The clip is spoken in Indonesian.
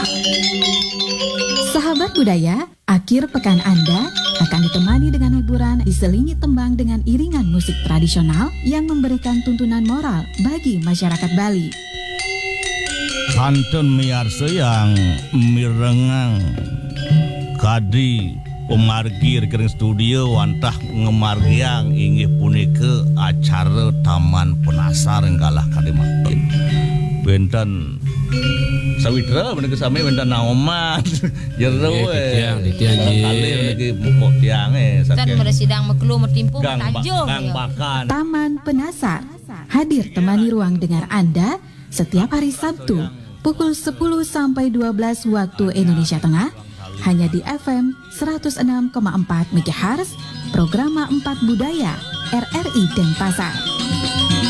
Sahabat budaya, akhir pekan Anda akan ditemani dengan hiburan diselingi tembang dengan iringan musik tradisional yang memberikan tuntunan moral bagi masyarakat Bali. Kantun miarsa yang mirengang kadi pemargi rekening studio wantah ngemargiang inggih punika acara Taman Penasar enggalah kadi makin benten sawitra menika sami benten naoman jero titiang kali meniki mukok tiang kan bersidang meklu mertimpung tajuh bakan. Taman Penasar hadir temani ruang dengar Anda setiap hari Sabtu pukul 10 sampai 12 waktu Indonesia Tengah hanya di FM 106,4 MHz Programa 4 Budaya RRI Denpasar.